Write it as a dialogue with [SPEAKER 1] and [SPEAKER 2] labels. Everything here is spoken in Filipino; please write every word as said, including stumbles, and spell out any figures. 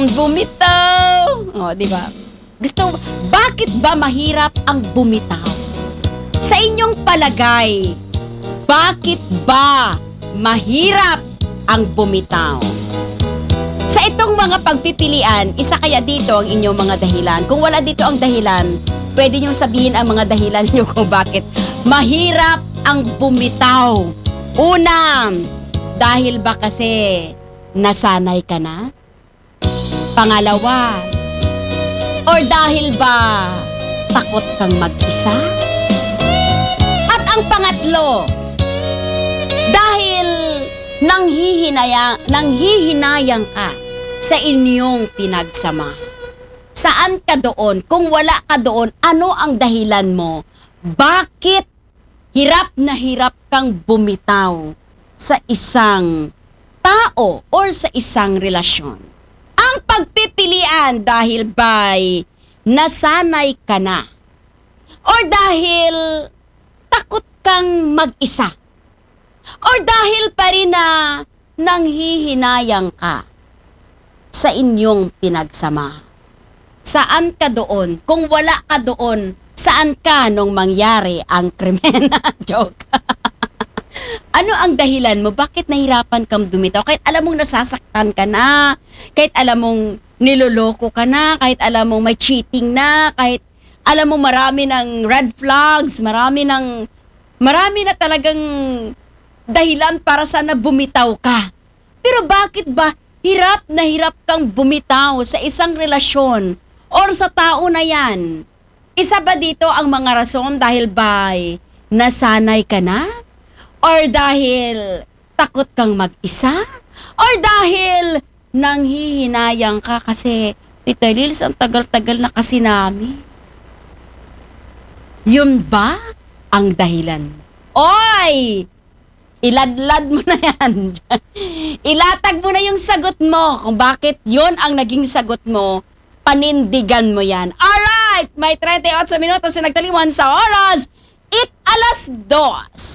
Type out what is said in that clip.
[SPEAKER 1] bumitaw. O, di ba? Gusto, bakit ba mahirap ang bumitaw? Sa inyong palagay, bakit ba mahirap ang bumitaw? Sa itong mga pagpipilian, isa kaya dito ang inyong mga dahilan. Kung wala dito ang dahilan, pwede niyong sabihin ang mga dahilan niyo kung bakit mahirap ang bumitaw. Una, dahil ba kasi nasanay ka na? Pangalawa, or dahil ba takot kang mag-isa? At ang pangatlo, dahil nanghihinayang, nanghihinayang ka sa inyong pinagsama. Saan ka doon? Kung wala ka doon, ano ang dahilan mo? Bakit hirap na hirap kang bumitaw sa isang tao or sa isang relasyon? Ang pagpipilian dahil ba'y nasanay ka na? Or dahil takot kang mag-isa? Or dahil pa rin na nanghihinayang ka sa inyong pinagsama? Saan ka doon? Kung wala ka doon, saan ka nung mangyari ang krimen? Joke. Ano ang dahilan mo? Bakit nahirapan kang dumitaw? Kahit alam mong nasasaktan ka na, kahit alam mong niloloko ka na, kahit alam mong may cheating na, kahit alam mong marami ng red flags, marami ng, marami na talagang dahilan para sana bumitaw ka. Pero bakit ba hirap na hirap kang bumitaw sa isang relasyon or sa tao na yan? Isa ba dito ang mga rason dahil ba'y nasanay ka na? Or dahil takot kang mag-isa? Or dahil nanghihinayang ka kasi, Tita Lils, ang tagal-tagal na kasi namin? Yun ba ang dahilan? Oy! Iladlad mo na yan. Ilatag mo na yung sagot mo kung bakit yun ang naging sagot mo. Panindigan mo yan. Alright! May thirty-eight minutos na nagtaliwan sa oras. It alas dos.